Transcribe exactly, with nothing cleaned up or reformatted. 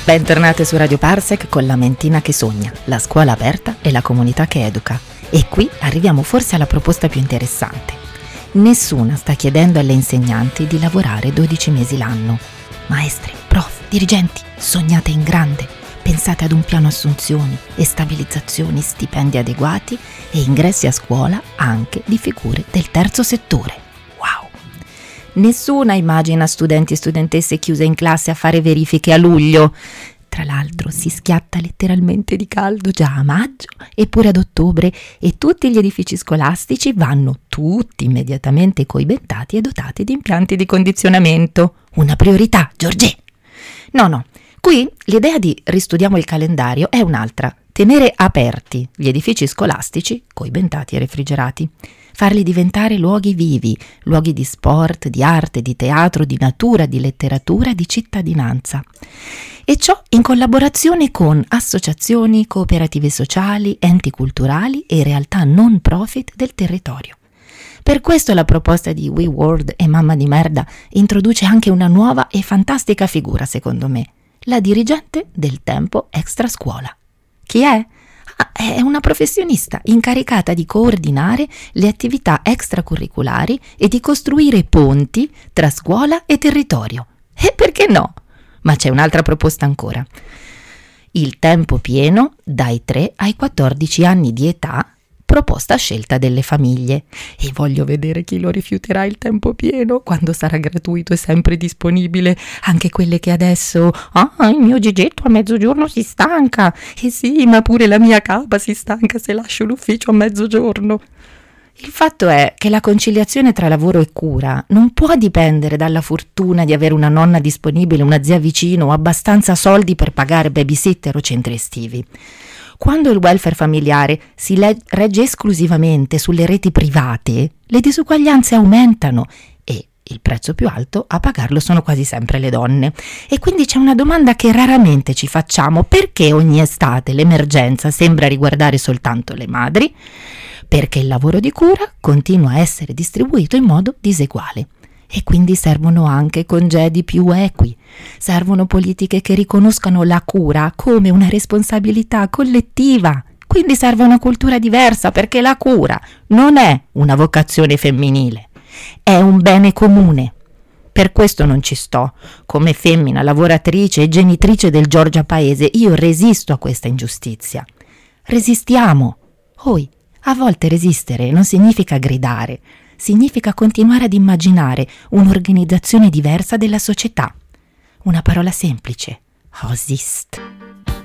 Bentornate su Radio Parsec con la Mentina che sogna, la scuola aperta e la comunità che educa. E qui arriviamo forse alla proposta più interessante. Nessuna sta chiedendo alle insegnanti di lavorare dodici mesi l'anno. Maestre, prof, dirigenti, sognate in grande. Pensate ad un piano assunzioni e stabilizzazioni, stipendi adeguati e ingressi a scuola anche di figure del terzo settore. Wow! Nessuna immagina studenti e studentesse chiuse in classe a fare verifiche a luglio. Tra l'altro si schiatta letteralmente di caldo già a maggio e pure ad ottobre e tutti gli edifici scolastici vanno tutti immediatamente coibentati e dotati di impianti di condizionamento. Una priorità, Giorgè! No, no, qui l'idea di ristudiamo il calendario è un'altra. Tenere aperti gli edifici scolastici, coibentati e refrigerati. Farli diventare luoghi vivi, luoghi di sport, di arte, di teatro, di natura, di letteratura, di cittadinanza. E ciò in collaborazione con associazioni, cooperative sociali, enti culturali e realtà non profit del territorio. Per questo la proposta di WeWorld e Mamma di Merda introduce anche una nuova e fantastica figura, secondo me, la dirigente del tempo extra scuola. Chi è? Ah, è una professionista incaricata di coordinare le attività extracurriculari e di costruire ponti tra scuola e territorio. E perché no? Ma c'è un'altra proposta ancora. Il tempo pieno dai tre ai quattordici anni di età, proposta a scelta delle famiglie. E voglio vedere chi lo rifiuterà il tempo pieno quando sarà gratuito e sempre disponibile. Anche quelle che adesso, ah, il mio Gigetto a mezzogiorno si stanca. E sì, ma pure la mia capa si stanca se lascio l'ufficio a mezzogiorno. Il fatto è che la conciliazione tra lavoro e cura non può dipendere dalla fortuna di avere una nonna disponibile, una zia vicino o abbastanza soldi per pagare babysitter o centri estivi. Quando il welfare familiare si le- regge esclusivamente sulle reti private, le disuguaglianze aumentano e il prezzo più alto a pagarlo sono quasi sempre le donne. E quindi c'è una domanda che raramente ci facciamo: perché ogni estate l'emergenza sembra riguardare soltanto le madri? Perché il lavoro di cura continua a essere distribuito in modo diseguale. E quindi servono anche congedi più equi, servono politiche che riconoscano la cura come una responsabilità collettiva, quindi serve una cultura diversa perché la cura non è una vocazione femminile, è un bene comune. Per questo non ci sto, come femmina, lavoratrice e genitrice del Giorgia Paese, io resisto a questa ingiustizia. Resistiamo. Oi, a volte resistere non significa gridare, significa continuare ad immaginare un'organizzazione diversa della società. Una parola semplice: Osist.